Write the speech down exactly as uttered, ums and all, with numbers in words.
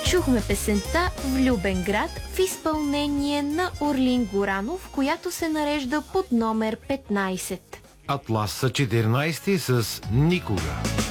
Чухме песента "Влюбен град" в изпълнение на Орлин Горанов, която се нарежда под номер петнайсет. Атлас са четиринайсети с "Никога".